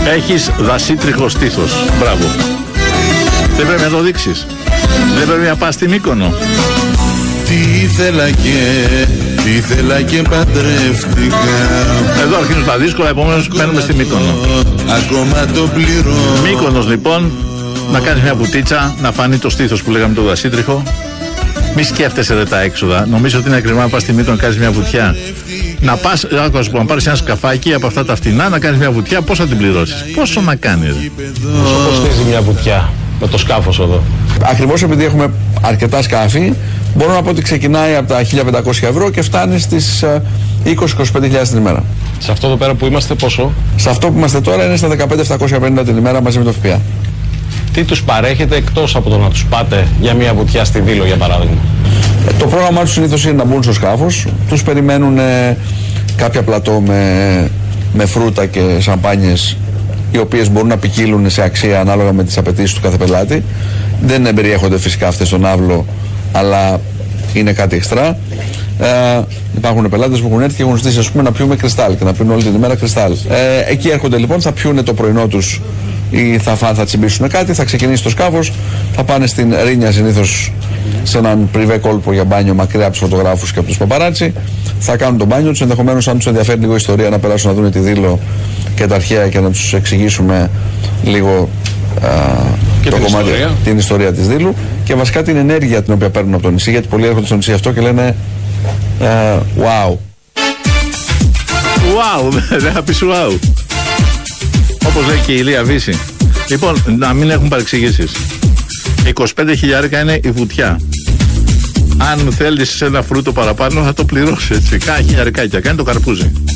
Έχεις δασίτριχο στήθος. Μπράβο. Δεν πρέπει να το δείξεις. Δεν πρέπει να πας στη Μύκονο. Τι ήθελα και παντρεύτηκα. Εδώ αρχίζουν τα δύσκολα, επομένως μένουμε στη Μύκονο. Ακόμα το πληρώνω. Μύκονος λοιπόν, να κάνεις μια βουτίτσα, να φανεί το στήθος που λέγαμε το δασίτριχο. Μη σκέφτεσαι δε τα έξοδα. Νομίζω ότι είναι ακριβά να πας στη Μύκονο να κάνεις μια βουτιά. Να πας, να πάρεις ένα σκαφάκι από αυτά τα φτηνά, να κάνεις μια βουτιά, πώς θα την πληρώσεις? Πόσο να κάνεις? Πόσο κοστίζει μια βουτιά με το σκάφος εδώ? Ακριβώς επειδή έχουμε αρκετά σκάφη, μπορώ να πω ότι ξεκινάει από τα 1.500 ευρώ και φτάνει στις 20-25.000 την ημέρα. Σε αυτό εδώ πέρα που είμαστε πόσο? Σε αυτό που είμαστε τώρα είναι στα 15.750 την ημέρα μαζί με το ΦΠΑ. Τι τους παρέχετε εκτός από το να τους πάτε για μια βουτιά στη Δήλο, για παράδειγμα? Το πρόγραμμά τους συνήθως είναι να μπουν στο σκάφος, τους περιμένουν κάποια πλατό με φρούτα και σαμπάνιες, οι οποίες μπορούν να ποικίλουν σε αξία ανάλογα με τις απαιτήσεις του κάθε πελάτη. Δεν εμπεριέχονται φυσικά αυτές στον άβλο, αλλά είναι κάτι εξτρά. Υπάρχουν πελάτες που έχουν έρθει και έχουν ζητήσει, ας πούμε, να πιούμε κρυστάλ και να πίνουν όλη την ημέρα κρυστάλ. Εκεί έρχονται λοιπόν, θα πιούνε το πρωινό τους ή θα τσιμπήσουν κάτι, θα ξεκινήσει το σκάφος, θα πάνε στην Ρήνια, συνήθως σε έναν πριβέ κόλπο για μπάνιο μακριά από τους φωτογράφους και από τους παπαράτσι. Θα κάνουν το μπάνιο τους, ενδεχομένως αν τους ενδιαφέρει λίγο η ιστορία να περάσουν να δουν τη Δήλο και τα αρχαία και να τους εξηγήσουμε λίγο την ιστορία της Δήλου και βασικά την ενέργεια την οποία παίρνουν από το νησί, γιατί πολλοί έρχονται στο νησί αυτό και λένε wow. Wow, δεν θα πεις wow. Όπως λέει και η Ηλία Βύση. Λοιπόν, να μην έχουν παρεξηγήσεις. 25.000 είναι η βουτιά. Αν θέλεις ένα φρούτο παραπάνω θα το πληρώσεις, έτσι. Κάνα χιλιαρικάκια, κάνει το καρπούζι.